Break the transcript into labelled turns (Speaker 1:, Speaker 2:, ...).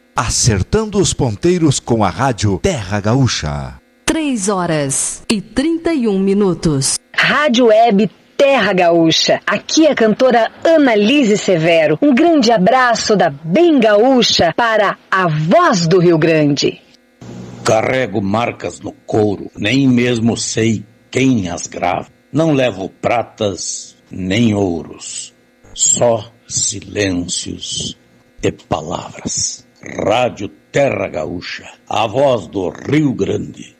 Speaker 1: Acertando os ponteiros com a rádio Terra Gaúcha.
Speaker 2: 3h31.
Speaker 3: Rádio Web Terra Gaúcha. Aqui é a cantora Annalise Severo. Um grande abraço da Bem Gaúcha para a voz do Rio Grande.
Speaker 4: Carrego marcas no couro, nem mesmo sei quem as grava. Não levo pratas nem ouros, só silêncios e palavras. Rádio Terra Gaúcha, a voz do Rio Grande.